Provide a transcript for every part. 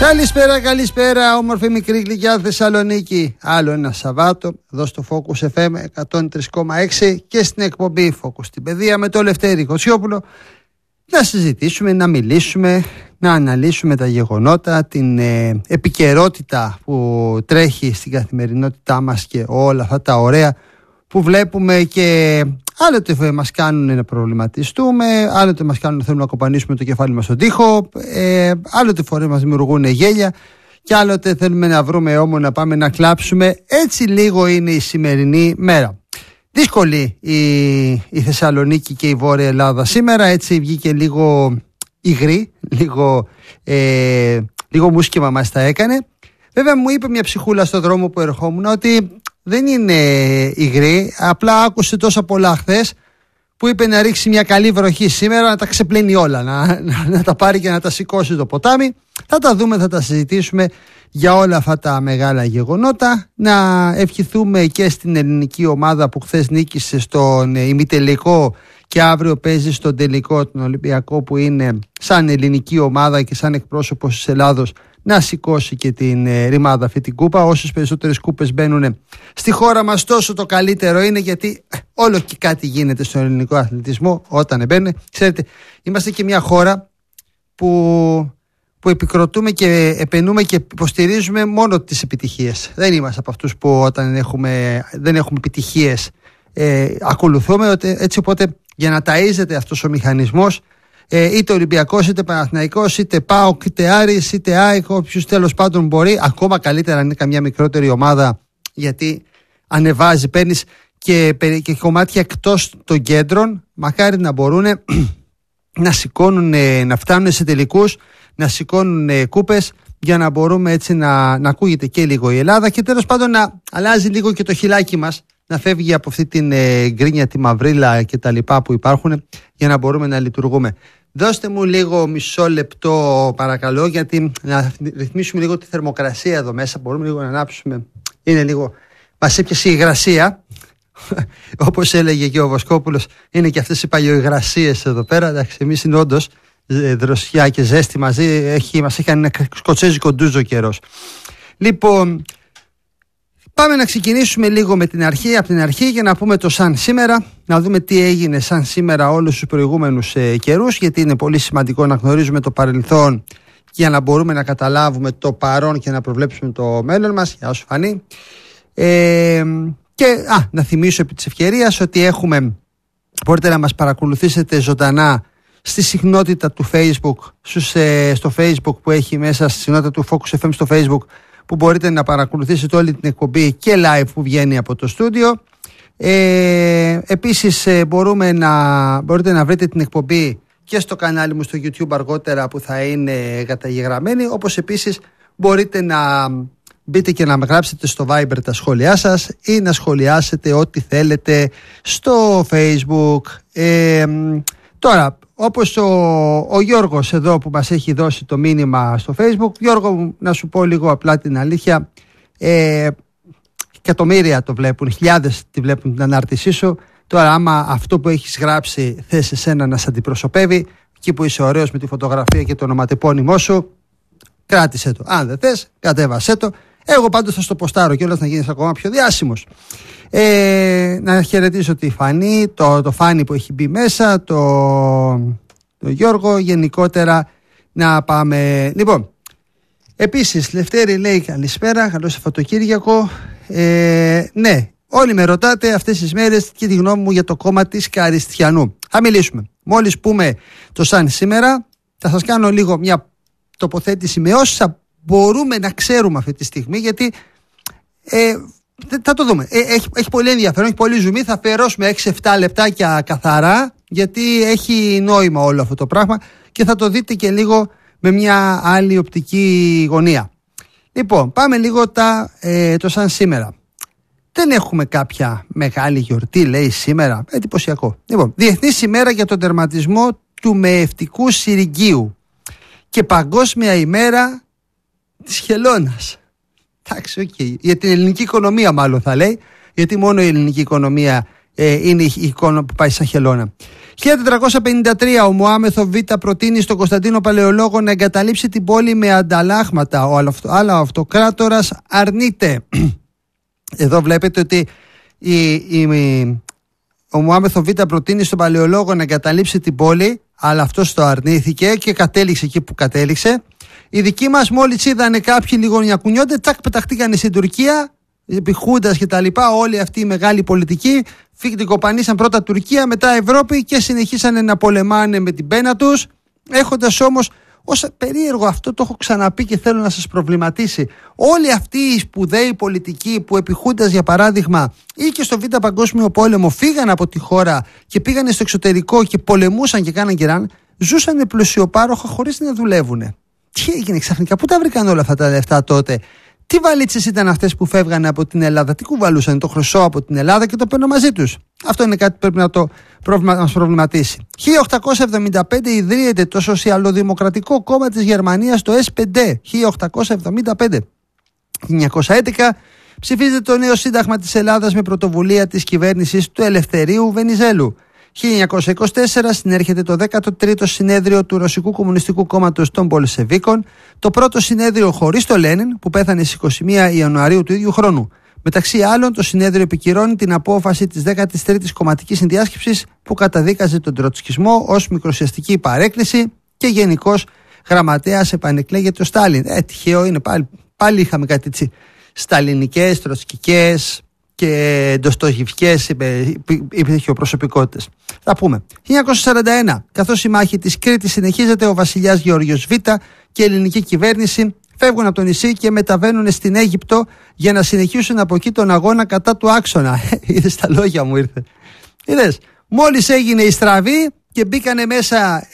Καλησπέρα, όμορφη μικρή γλυκιά Θεσσαλονίκη. Άλλο ένα Σαββάτο, εδώ στο Focus FM 103,6 και στην εκπομπή Focus στην Παιδεία με το Λευτέρη Κοτσιόπουλο. Να συζητήσουμε, να μιλήσουμε, να αναλύσουμε τα γεγονότα, την επικαιρότητα που τρέχει στην καθημερινότητά μας και όλα αυτά τα ωραία που βλέπουμε και άλλοτε μας κάνουν να προβληματιστούμε, άλλοτε μας κάνουν να θέλουμε να κοπανίσουμε το κεφάλι μας στον τοίχο, άλλοτε φορές μας δημιουργούν γέλια και άλλοτε θέλουμε να βρούμε όμο να πάμε να κλάψουμε. Έτσι λίγο είναι η σημερινή μέρα. Δύσκολη η Θεσσαλονίκη και η Βόρεια Ελλάδα σήμερα, έτσι βγήκε λίγο υγρή, λίγο μουσκεμα μας τα έκανε. Βέβαια μου είπε μια ψυχούλα στο δρόμο που ερχόμουν ότι δεν είναι υγρή, απλά άκουσε τόσα πολλά χθες που είπε να ρίξει μια καλή βροχή σήμερα, να τα ξεπλύνει όλα, να τα πάρει και να τα σηκώσει το ποτάμι. Θα τα δούμε, θα τα συζητήσουμε για όλα αυτά τα μεγάλα γεγονότα. Να ευχηθούμε και στην ελληνική ομάδα που χθες νίκησε στον ημιτελικό και αύριο παίζει στον τελικό τον Ολυμπιακό, που είναι σαν ελληνική ομάδα και σαν εκπρόσωπος της Ελλάδος, να σηκώσει και την ρημάδα αυτή την κούπα. Όσες περισσότερες κούπες μπαίνουν στη χώρα μας, τόσο το καλύτερο είναι, γιατί όλο και κάτι γίνεται στον ελληνικό αθλητισμό όταν μπαίνουν. Ξέρετε, είμαστε και μια χώρα που επικροτούμε και επενούμε και υποστηρίζουμε μόνο τις επιτυχίες. Δεν είμαστε από αυτούς που όταν δεν έχουμε επιτυχίες ακολουθούμε. Έτσι, οπότε για να ταΐζεται αυτός ο μηχανισμός, είτε Ολυμπιακός, είτε Παναθηναϊκός, είτε ΠΑΟΚ, είτε Άρης, είτε ΑΕΚ, όποιος τέλος πάντων μπορεί, ακόμα καλύτερα αν είναι καμιά μικρότερη ομάδα, γιατί ανεβάζει, παίρνεις και κομμάτια εκτός των κέντρων. Μακάρι να μπορούν να σηκώνουν, να φτάνουν σε τελικούς, να σηκώνουν κούπες, για να μπορούμε έτσι να ακούγεται και λίγο η Ελλάδα και τέλος πάντων να αλλάζει λίγο και το χιλάκι μας, να φεύγει από αυτή την γκρίνια, τη μαυρίλα και τα λοιπά που υπάρχουν, για να μπορούμε να λειτουργούμε. Δώστε μου λίγο μισό λεπτό παρακαλώ, γιατί να ρυθμίσουμε λίγο τη θερμοκρασία εδώ μέσα. Μπορούμε λίγο να ανάψουμε. Είναι λίγο, μας έπιασε η υγρασία. Όπως έλεγε και ο Βοσκόπουλος, είναι και αυτές οι παλιοϊγρασίες εδώ πέρα. Εντάξει, εμείς είναι όντως δροσιά και ζέστη μαζί. Μας έχει κάνει ένα σκοτσέζικο ντούζο καιρός. Λοιπόν, πάμε να ξεκινήσουμε λίγο με την αρχή, από την αρχή, για να πούμε το σαν σήμερα, να δούμε τι έγινε σαν σήμερα όλους τους προηγούμενους καιρούς, γιατί είναι πολύ σημαντικό να γνωρίζουμε το παρελθόν για να μπορούμε να καταλάβουμε το παρόν και να προβλέψουμε το μέλλον μας, για όσο φανεί. Και να θυμίσω επί της ευκαιρίας ότι μπορείτε να μας παρακολουθήσετε ζωντανά στη συχνότητα του Facebook, στο Facebook που έχει μέσα, στη συχνότητα του Focus FM στο Facebook, που μπορείτε να παρακολουθήσετε όλη την εκπομπή και live που βγαίνει από το στούντιο. Επίσης μπορείτε να βρείτε την εκπομπή και στο κανάλι μου στο YouTube αργότερα, που θα είναι καταγεγραμμένη, όπως επίσης μπορείτε να μπείτε και να γράψετε στο Viber τα σχόλιά σας ή να σχολιάσετε ό,τι θέλετε στο Facebook. Τώρα, όπως ο Γιώργος εδώ που μας έχει δώσει το μήνυμα στο Facebook, Γιώργο, να σου πω λίγο απλά την αλήθεια, εκατομμύρια το βλέπουν, χιλιάδες τη βλέπουν την ανάρτησή σου. Τώρα άμα αυτό που έχεις γράψει θες εσένα να σε αντιπροσωπεύει, εκεί που είσαι ωραίος με τη φωτογραφία και το ονοματεπώνυμό σου, κράτησε το. Αν δεν θες, κατέβασέ το. Εγώ πάντως θα στο ποστάρω κιόλας, να γίνεις ακόμα πιο διάσημος. Να χαιρετήσω τη Φανή, το Φάνη που έχει μπει μέσα, το Γιώργο, γενικότερα να πάμε. Λοιπόν, επίσης Λευτέρη λέει καλησπέρα, καλό Σαββατοκύριακο. Ναι, όλοι με ρωτάτε αυτές τις μέρες και τη γνώμη μου για το κόμμα της Καριστιανού. Θα μιλήσουμε. Μόλις πούμε το σαν σήμερα, θα σας κάνω λίγο μια τοποθέτηση με όσα μπορούμε να ξέρουμε αυτή τη στιγμή, γιατί θα το δούμε. Έχει πολύ ενδιαφέρον, έχει πολύ ζουμί. Θα αφιερώσουμε 6-7 λεπτάκια καθαρά, γιατί έχει νόημα όλο αυτό το πράγμα και θα το δείτε και λίγο με μια άλλη οπτική γωνία. Λοιπόν, πάμε λίγο το σαν σήμερα. Δεν έχουμε κάποια μεγάλη γιορτή, λέει σήμερα. Εντυπωσιακό. Λοιπόν, Διεθνής ημέρα για τον τερματισμό του μεευτικού συριγγίου και Παγκόσμια ημέρα της χελώνας. Εντάξει, okay. Για την ελληνική οικονομία μάλλον θα λέει, γιατί μόνο η ελληνική οικονομία είναι η εικόνα που πάει σαν χελώνα. 1453 ο Μωάμεθο Β προτείνει στον Κωνσταντίνο Παλαιολόγο να εγκαταλείψει την πόλη με ανταλλάγματα. Ο αυτοκράτορας αρνείται. Εδώ βλέπετε ότι ο Μωάμεθο Β προτείνει στον Παλαιολόγο να εγκαταλείψει την πόλη, αλλά αυτός το αρνήθηκε και κατέληξε εκεί που κατέληξε. Οι δικοί μας μόλις είδανε κάποιοι λίγο να κουνιόνται, τσακ, πεταχτήκανε στην Τουρκία, επί Χούντας και τα λοιπά, όλοι αυτοί οι μεγάλοι πολιτικοί, την κοπανίσαν πρώτα Τουρκία, μετά Ευρώπη και συνεχίσανε να πολεμάνε με την πένα τους, έχοντας όμως, ως περίεργο αυτό το έχω ξαναπεί και θέλω να σας προβληματίσει, όλοι αυτοί οι σπουδαίοι πολιτικοί που επί Χούντας για παράδειγμα ή και στο Β' Παγκόσμιο Πόλεμο φύγαν από τη χώρα και πήγανε στο εξωτερικό και πολεμούσαν και κάναν κεράν, ζούσαν πλουσιοπάροχα χωρίς να δουλεύουν. Τι έγινε ξαφνικά, πού τα βρήκαν όλα αυτά τα λεφτά τότε? Τι βαλίτσες ήταν αυτές που φεύγανε από την Ελλάδα? Τι κουβαλούσαν το χρυσό από την Ελλάδα και το παίρνουν μαζί τους? Αυτό είναι κάτι που πρέπει να μας προβληματίσει. 1875 ιδρύεται το Σοσιαλδημοκρατικό Κόμμα της Γερμανίας, το S5. 1875. 1911 ψηφίζεται το νέο Σύνταγμα της Ελλάδας με πρωτοβουλία της κυβέρνησης του Ελευθερίου Βενιζέλου. 1924 συνέρχεται το 13ο συνέδριο του Ρωσικού Κομμουνιστικού Κόμματος των Πολσεβίκων, το πρώτο συνέδριο χωρίς το Λένιν που πέθανε στις 21 Ιανουαρίου του ίδιου χρόνου. Μεταξύ άλλων, το συνέδριο επικυρώνει την απόφαση της 13ης Κομματικής Συνδιάσκεψης που καταδίκαζε τον τροτσκισμό ως μικροσιαστική παρέκκληση και γενικός γραμματέας επανεκλέγεται ο Στάλιν. Τυχαίο είναι, πάλι είχαμε κάτι έτσι σταλινικές, τροτσκικές και ντοστογιβικές ηπιχειοπροσωπικότητες. Θα πούμε. 1941, καθώς η μάχη της Κρήτης συνεχίζεται, ο βασιλιάς Γεώργιος Β και η ελληνική κυβέρνηση φεύγουν από το νησί και μεταβαίνουν στην Αίγυπτο για να συνεχίσουν από εκεί τον αγώνα κατά του άξονα. Είδες, τα λόγια μου ήρθε. Είδες, μόλις έγινε η στραβή και μπήκανε μέσα,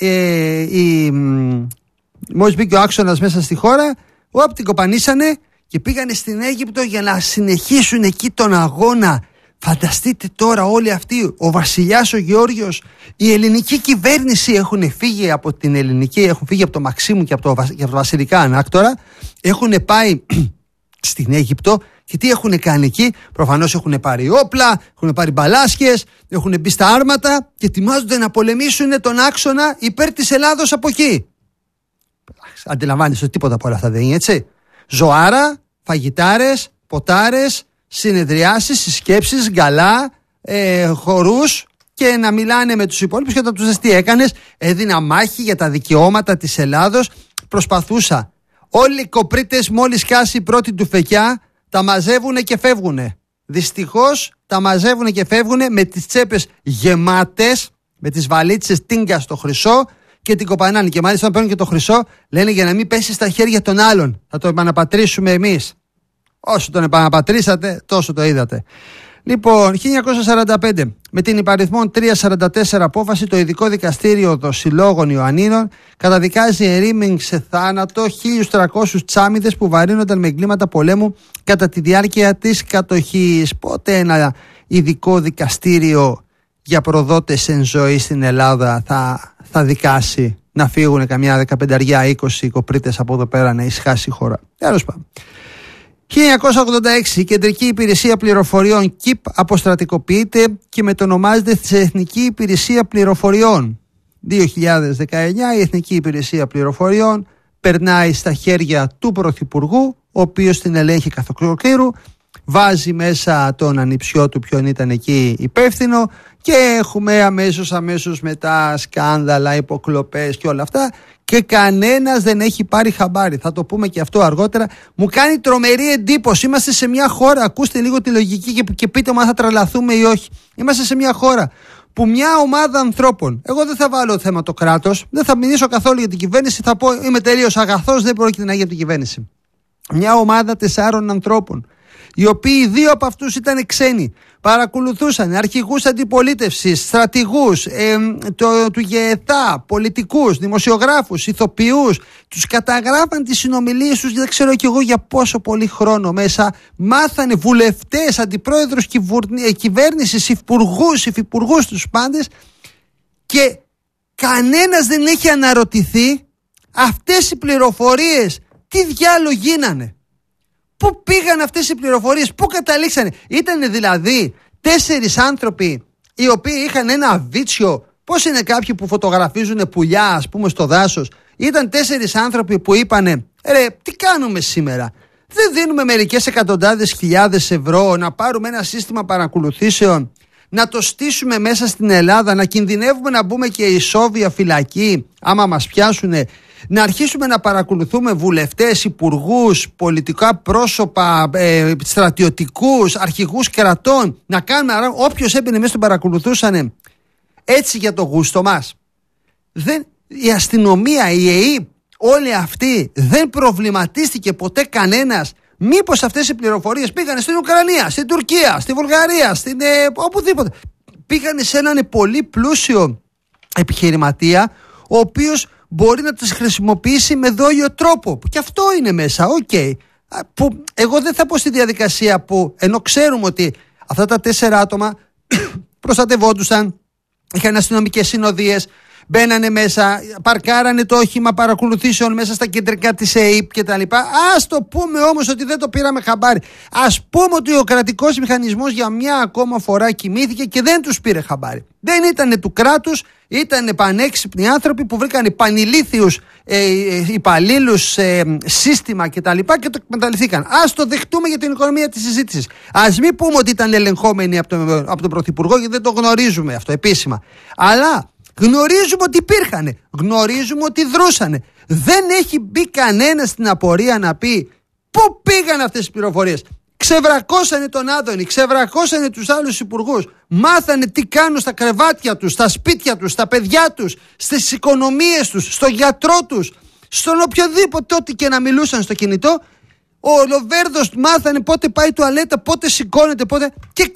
μόλις μπήκε ο άξονας μέσα στη χώρα, την κοπανίσανε και πήγανε στην Αίγυπτο για να συνεχίσουν εκεί τον αγώνα. Φανταστείτε τώρα όλοι αυτοί, ο βασιλιάς ο Γεώργιος, η ελληνική κυβέρνηση έχουν φύγει από την ελληνική, έχουν φύγει από το Μαξίμου και από το βασιλικά ανάκτορα, έχουν πάει στην Αίγυπτο και τι έχουν κάνει εκεί? Προφανώς έχουν πάρει όπλα, έχουν πάρει μπαλάσκες, έχουν μπει στα άρματα και ετοιμάζονται να πολεμήσουν τον άξονα υπέρ της Ελλάδος από εκεί. Αντιλαμβάνεσαι ότι τίποτα από όλα αυτά δεν είναι έτσι? Ζωάρα, φαγητάρες, ποτάρες, συνεδριάσεις, συσκέψεις, γκαλά, χορούς και να μιλάνε με τους υπόλοιπους και όταν τους δες τι έκανες, έδινα μάχη για τα δικαιώματα της Ελλάδος, προσπαθούσα. Όλοι οι κοπρίτες μόλις κάσει η πρώτη του φεκιά τα μαζεύουνε και φεύγουνε. Δυστυχώς τα μαζεύουνε και φεύγουνε με τις τσέπες γεμάτες, με τις βαλίτσες τίνκα στο χρυσό και την κοπανάνε. Και μάλιστα όταν παίρνουν και το χρυσό λένε για να μην πέσει στα χέρια των άλλων. Θα το επαναπατρίσουμε εμείς. Όσο τον επαναπατρίσατε, τόσο το είδατε. Λοιπόν, 1945, με την υπαριθμόν 344 απόφαση, το Ειδικό Δικαστήριο των Συλλόγων Ιωαννίνων καταδικάζει ερήμην σε θάνατο 1.300 τσάμιδες που βαρύνονταν με εγκλήματα πολέμου κατά τη διάρκεια της κατοχής. Πότε ένα ειδικό δικαστήριο για προδότες εν ζωή στην Ελλάδα θα δικάσει να φύγουν καμιά 15-20 κοπρίτες από εδώ πέρα να ησυχάσει η χώρα? Τέλος πάντων. 1986 η Κεντρική Υπηρεσία Πληροφοριών ΚΙΠ αποστρατικοποιείται και μετονομάζεται σε Εθνική Υπηρεσία Πληροφοριών. 2019 η Εθνική Υπηρεσία Πληροφοριών περνάει στα χέρια του Πρωθυπουργού, ο οποίος την ελέγχει καθ' ολοκλήρου, βάζει μέσα τον ανιψιό του ποιον ήταν εκεί υπεύθυνο και έχουμε αμέσως μετά σκάνδαλα, υποκλοπές και όλα αυτά και κανένας δεν έχει πάρει χαμπάρι. Θα το πούμε και αυτό αργότερα. Μου κάνει τρομερή εντύπωση. Είμαστε σε μια χώρα, ακούστε λίγο τη λογική και πείτε μου αν θα τρελαθούμε ή όχι. Είμαστε σε μια χώρα που μια ομάδα ανθρώπων, εγώ δεν θα βάλω θέμα το κράτος, δεν θα μιλήσω καθόλου για την κυβέρνηση, θα πω είμαι τελείως αγαθός, δεν πρόκειται να γίνει από την κυβέρνηση. Μια ομάδα 4 ανθρώπων, οι οποίοι 2 από αυτούς ήταν ξένοι, παρακολουθούσαν αρχηγούς αντιπολίτευσης, στρατηγούς, του ΓΕΘΑ, πολιτικούς, δημοσιογράφους, ηθοποιούς, τους καταγράφαν τις συνομιλίες τους, δεν ξέρω κι εγώ για πόσο πολύ χρόνο μέσα, μάθανε βουλευτές, αντιπρόεδρους κυβέρνησης, υφυπουργούς, τους πάντες και κανένας δεν έχει αναρωτηθεί αυτές οι πληροφορίες τι διάλογο γίνανε. Πού πήγαν αυτές οι πληροφορίες, πού καταλήξανε? Ήτανε δηλαδή 4 άνθρωποι οι οποίοι είχαν ένα βίτσιο. Πώς είναι κάποιοι που φωτογραφίζουν πουλιά, ας πούμε, στο δάσος? Ήταν 4 άνθρωποι που είπανε: ρε, τι κάνουμε σήμερα? Δεν δίνουμε μερικές εκατοντάδες χιλιάδες ευρώ να πάρουμε ένα σύστημα παρακολουθήσεων, να το στήσουμε μέσα στην Ελλάδα, να κινδυνεύουμε να μπούμε και ισόβια φυλακή άμα μας πιάσουνε, να αρχίσουμε να παρακολουθούμε βουλευτές, υπουργούς, πολιτικά πρόσωπα, στρατιωτικούς, αρχηγούς κρατών, να κάνουμε, όποιος έμπαινε μέσα τον παρακολουθούσανε, έτσι για το γούστο μας? Η αστυνομία, η ΕΕΠ, όλοι αυτοί, δεν προβληματίστηκε ποτέ κανένας μήπως αυτές οι πληροφορίες πήγανε στην Ουκρανία, στην Τουρκία, στη Βουλγαρία, οπουδήποτε? Πήγανε σε έναν πολύ πλούσιο επιχειρηματία, ο οποίος μπορεί να τις χρησιμοποιήσει με δόγιο τρόπο. Και αυτό είναι μέσα, οκ. Που εγώ δεν θα πω στη διαδικασία που, ενώ ξέρουμε ότι αυτά τα 4 άτομα προστατευόντουσαν, είχαν αστυνομικές συνοδείες, μπαίνανε μέσα, παρκάρανε το όχημα παρακολουθήσεων μέσα στα κεντρικά της ΕΕΠ κτλ. Ας το πούμε όμως ότι δεν το πήραμε χαμπάρι. Ας πούμε ότι ο κρατικός μηχανισμός για μια ακόμα φορά κοιμήθηκε και δεν τους πήρε χαμπάρι. Δεν ήτανε του κράτους, ήτανε πανέξυπνοι άνθρωποι που βρήκαν πανηλήθιους υπαλλήλους σύστημα κτλ. Και το εκμεταλλευτήκαν. Ας το δεχτούμε για την οικονομία της συζήτησης. Ας μην πούμε ότι ήταν ελεγχόμενοι από τον Πρωθυπουργό, γιατί δεν το γνωρίζουμε αυτό επίσημα. Αλλά γνωρίζουμε ότι υπήρχανε, γνωρίζουμε ότι δρούσανε. Δεν έχει μπει κανένα στην απορία να πει πού πήγαν αυτές οι πληροφορίες. Ξεβρακώσανε τον Άδωνη, ξεβρακώσανε τους άλλους υπουργούς, μάθανε τι κάνουν στα κρεβάτια τους, στα σπίτια τους, στα παιδιά τους, στις οικονομίες τους, στο γιατρό τους, στον οποιοδήποτε, ό,τι και να μιλούσαν στο κινητό. Ο Λοβέρδος μάθανε πότε πάει τουαλέτα, πότε σηκώνεται, πότε. Και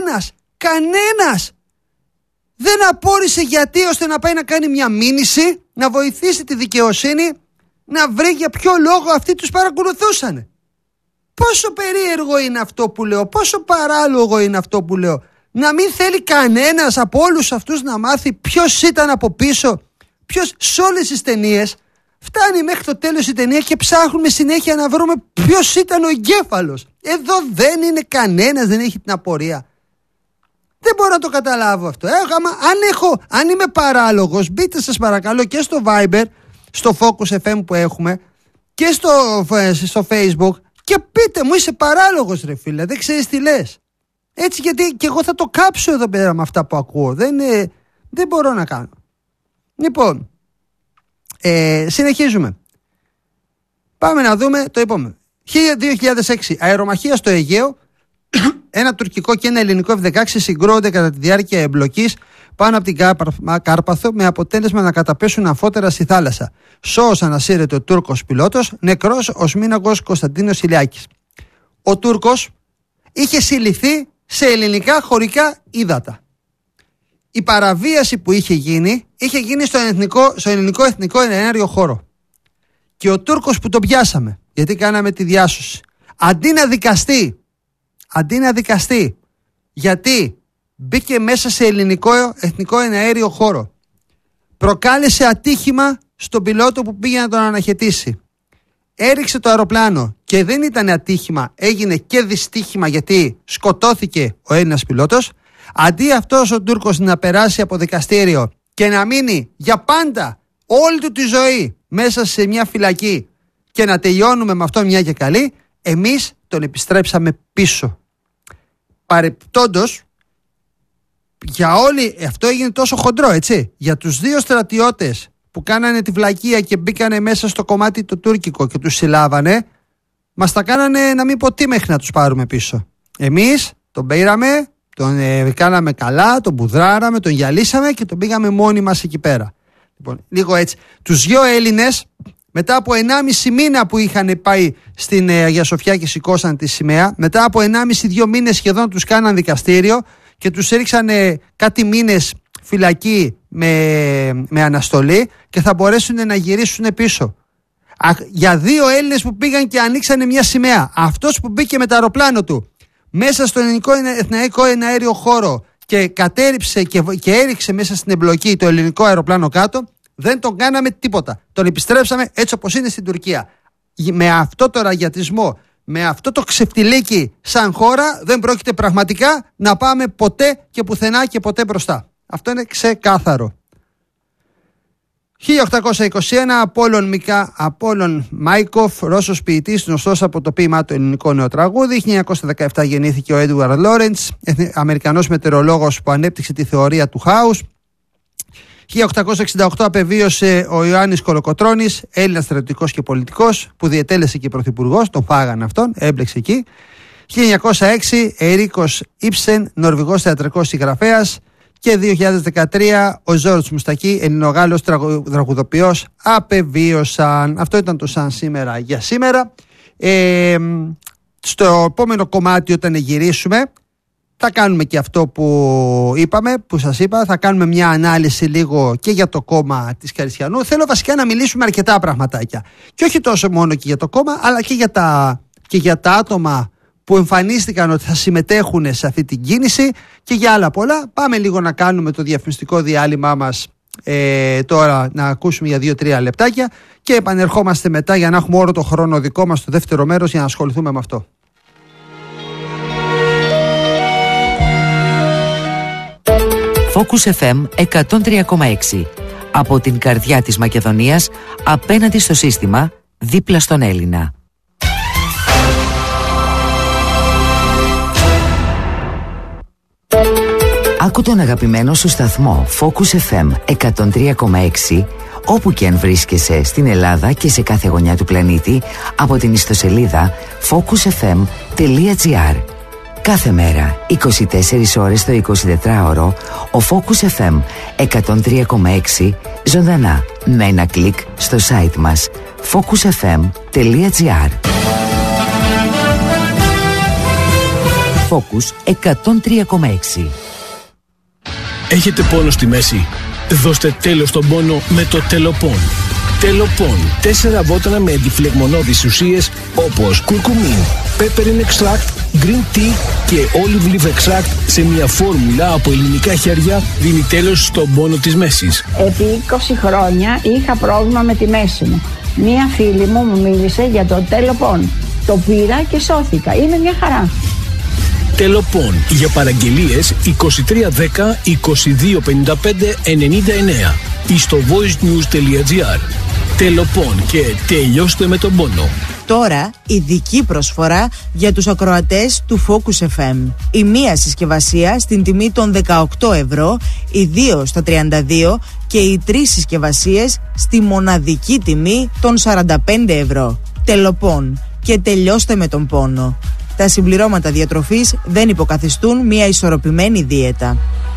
κανένας δεν απόρρισε γιατί, ώστε να πάει να κάνει μια μήνυση, να βοηθήσει τη δικαιοσύνη να βρει για ποιο λόγο αυτοί τους παρακολουθούσανε. Πόσο περίεργο είναι αυτό που λέω, πόσο παράλογο είναι αυτό που λέω. Να μην θέλει κανένας από όλους αυτούς να μάθει ποιος ήταν από πίσω, ποιος. Σε όλες τις ταινίες φτάνει μέχρι το τέλος η ταινία και ψάχνουμε συνέχεια να βρούμε ποιος ήταν ο εγκέφαλος. Εδώ δεν είναι κανένας, δεν έχει την απορία. Δεν μπορώ να το καταλάβω αυτό. Αν είμαι παράλογος, μπείτε σας παρακαλώ και στο Viber, στο Focus FM που έχουμε, και στο Facebook, και πείτε μου, είσαι παράλογος ρε φίλε, δεν ξέρεις τι λες. Έτσι, γιατί και εγώ θα το κάψω εδώ πέρα με αυτά που ακούω. Δεν μπορώ να κάνω. Λοιπόν, συνεχίζουμε. Πάμε να δούμε το επόμενο. 2006, αερομαχία στο Αιγαίο. Ένα τουρκικό και ένα ελληνικό F-16 συγκρούονται κατά τη διάρκεια εμπλοκής πάνω από την Κάρπαθο, με αποτέλεσμα να καταπέσουν αμφότερα στη θάλασσα. Σώος ανασύρεται ο Τούρκος πιλότος, νεκρός ο σμήναγος Κωνσταντίνος Ηλιάκης. Ο Τούρκος είχε συλληφθεί σε ελληνικά χωρικά ύδατα. Η παραβίαση που είχε γίνει στο ελληνικό εθνικό εναέριο χώρο. Και ο Τούρκος που τον πιάσαμε, γιατί κάναμε τη διάσωση, αντί να δικαστεί, γιατί μπήκε μέσα σε ελληνικό εθνικό εναέριο χώρο, προκάλεσε ατύχημα στον πιλότο που πήγε να τον αναχαιτήσει, έριξε το αεροπλάνο και δεν ήταν ατύχημα, έγινε και δυστύχημα γιατί σκοτώθηκε ο Έλληνας πιλότος. Αντί αυτός ο Τούρκος να περάσει από δικαστήριο και να μείνει για πάντα όλη του τη ζωή μέσα σε μια φυλακή και να τελειώνουμε με αυτό μια και καλή, εμείς τον επιστρέψαμε πίσω. Παρεπτόντως, για όλοι, αυτό έγινε τόσο χοντρό, έτσι. Για τους 2 στρατιώτες που κάνανε τη βλακεία και μπήκανε μέσα στο κομμάτι το τουρκικό και τους συλλάβανε, μας τα κάνανε να μην πω τι μέχρι να τους πάρουμε πίσω. Εμείς τον πήραμε, τον κάναμε καλά, τον πουδράραμε, τον γυαλίσαμε και τον πήγαμε μόνοι μας εκεί πέρα. Λοιπόν, λίγο έτσι. Τους 2 Έλληνες, μετά από 1,5 μήνα που είχαν πάει στην Αγία Σοφιά και σηκώσαν τη σημαία, μετά από 1,5-2 μήνες σχεδόν τους κάναν δικαστήριο και τους έριξαν κάτι μήνες φυλακή με αναστολή και θα μπορέσουν να γυρίσουν πίσω. Για 2 Έλληνες που πήγαν και ανοίξανε μια σημαία, αυτός που μπήκε με το αεροπλάνο του μέσα στο ελληνικό εθνικό εναέριο χώρο και κατέριψε και έριξε μέσα στην εμπλοκή το ελληνικό αεροπλάνο κάτω, δεν τον κάναμε τίποτα. Τον επιστρέψαμε έτσι όπως είναι στην Τουρκία. Με αυτό το ραγιατισμό, με αυτό το ξεφτιλίκι σαν χώρα δεν πρόκειται πραγματικά να πάμε ποτέ και πουθενά και ποτέ μπροστά. Αυτό είναι ξεκάθαρο. 1821, Απόλλων Μάικοφ, Ρώσος ποιητής, γνωστός από το ποίημά του ελληνικό νέο τραγούδι. 1917 γεννήθηκε ο Έντουαρντ Λόρεντς, Αμερικανός μετεωρολόγος που ανέπτυξε τη θεωρία του χάους. 1868 απεβίωσε ο Ιωάννης Κολοκοτρώνης, Έλληνας στρατιωτικός και πολιτικός, που διετέλεσε και πρωθυπουργός, τον φάγανε αυτόν, έμπλεξε εκεί. 1906 Ερίκος Ήψεν, Νορβηγός θεατρικός συγγραφέας. Και 2013 ο Ζόρτς Μουστακή, Ελληνογάλλος τραγουδοποιός, απεβίωσαν. Αυτό ήταν το σαν σήμερα για σήμερα. Στο επόμενο κομμάτι, όταν γυρίσουμε, θα κάνουμε και αυτό που είπαμε, που σας είπα. Θα κάνουμε μια ανάλυση λίγο και για το κόμμα της Καριστιανού. Θέλω βασικά να μιλήσουμε αρκετά πραγματάκια. Και όχι τόσο μόνο και για το κόμμα, αλλά και για τα άτομα που εμφανίστηκαν ότι θα συμμετέχουν σε αυτή την κίνηση και για άλλα πολλά. Πάμε λίγο να κάνουμε το διαφημιστικό διάλειμμά μας τώρα, να ακούσουμε για 2-3 λεπτάκια και επανερχόμαστε μετά για να έχουμε όλο το χρόνο δικό μας στο δεύτερο μέρος για να ασχοληθούμε με αυτό. Focus FM 103,6. Από την καρδιά της Μακεδονίας, απέναντι στο σύστημα, δίπλα στον Έλληνα. Άκου τον αγαπημένο σου σταθμό Focus FM 103,6 όπου και αν βρίσκεσαι στην Ελλάδα και σε κάθε γωνιά του πλανήτη από την ιστοσελίδα focusfm.gr. Κάθε μέρα, 24 ώρες το 24ωρο, ο Focus FM 103,6 ζωντανά με ένα κλικ στο site μας focusfm.gr. Focus 103,6. Έχετε πόνο στη μέση? Δώστε τέλος στον πόνο με το Τελοπών. Τελοπών. 4 βότανα με αντιφλεγμονώδεις ουσίες όπως κουρκουμίν, peppermint extract, green tea και olive leaf extract σε μια φόρμουλα από ελληνικά χέρια δίνει τέλος στον πόνο της μέσης. Επί 20 χρόνια είχα πρόβλημα με τη μέση μου. Μία φίλη μου μίλησε για το Τελοπών. Το πήρα και σώθηκα. Είναι μια χαρά. Τελοπών. Για παραγγελίες 2310 2255 99 ή στο voicenews.gr. Τελοπών και τελειώστε με τον πόνο. Τώρα ειδική προσφορά για τους ακροατές του Focus FM. Η μία συσκευασία στην τιμή των 18 ευρώ, οι 2 στα 32 και οι 3 συσκευασίες στη μοναδική τιμή των 45 ευρώ. Τελοπών και τελειώστε με τον πόνο. Τα συμπληρώματα διατροφής δεν υποκαθιστούν μια ισορροπημένη δίαιτα.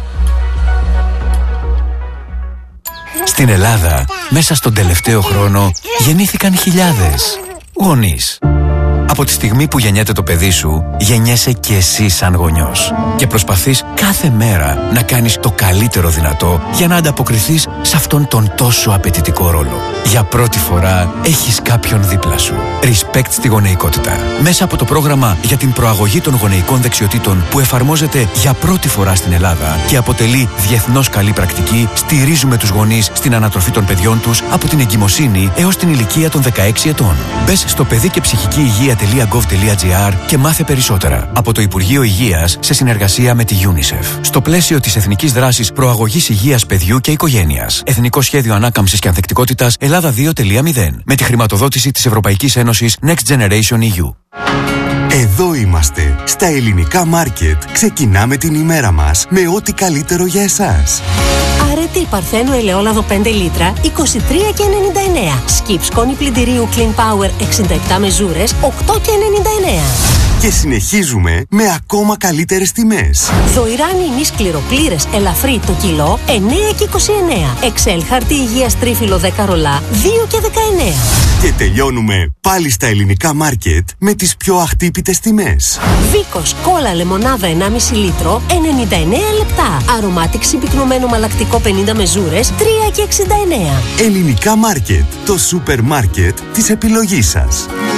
Στην Ελλάδα, μέσα στον τελευταίο χρόνο, γεννήθηκαν χιλιάδες γονείς. Από τη στιγμή που γεννιέται το παιδί σου, γεννιέσαι και εσύ σαν γονιός. Και προσπαθείς κάθε μέρα να κάνεις το καλύτερο δυνατό για να ανταποκριθείς σε αυτόν τον τόσο απαιτητικό ρόλο. Για πρώτη φορά έχεις κάποιον δίπλα σου. Respect στη γονεϊκότητα. Μέσα από το πρόγραμμα για την προαγωγή των γονεϊκών δεξιοτήτων που εφαρμόζεται για πρώτη φορά στην Ελλάδα και αποτελεί διεθνώς καλή πρακτική, στηρίζουμε τους γονείς στην ανατροφή των παιδιών τους από την εγκυμοσύνη έως την ηλικία των 16 ετών. Μπες στο παιδικεψυχικηυγεία.gov.gr και μάθε περισσότερα. Από το Υπουργείο Υγείας σε συνεργασία με τη UNICEF. Στο πλαίσιο της Εθνικής Δράσης Προαγωγής Υγείας Παιδιού και Οικογένειας. Εθνικό Σχέδιο Ανάκαμψης και Ανθεκτικότητας Ελλάδα 2.0. Με τη χρηματοδότηση της Ευρωπαϊκής Ένωσης Next Generation EU. Εδώ είμαστε, στα ελληνικά μάρκετ. Ξεκινάμε την ημέρα μας με ό,τι καλύτερο για εσάς. Αρετή Παρθένου ελαιόλαδο 5 λίτρα, 23,99. Σκιπ σκόνη πλυντηρίου Clean Power 67 μεζούρες, 8,99. Και συνεχίζουμε με ακόμα καλύτερες τιμές. Δοϊράνι ημί σκληροπλήρες ελαφρύ το κιλό, 9,29. Εξέλ χαρτί υγείας τρίφυλλο 10 ρολά, 2,19. Και τελειώνουμε πάλι στα ελληνικά μάρκετ με τις πιο αχτύπητες τιμές. Βίκος κόλλα λεμονάδα 1,5 λίτρο, 99 λεπτά. Αρωμάτικ συμπυκνωμένο μαλακτικό 50 μεζούρες, 3,69. Ελληνικά μάρκετ, το σούπερ μάρκετ της επιλογής σας.